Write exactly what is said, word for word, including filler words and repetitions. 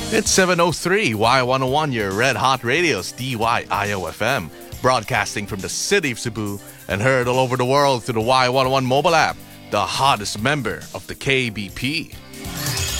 It's seven oh three Y one oh one, your Red Hot Radio's D Y I O F M, broadcasting from the city of Cebu and heard all over the world through the Y one oh one mobile app, the hottest member of the K B P.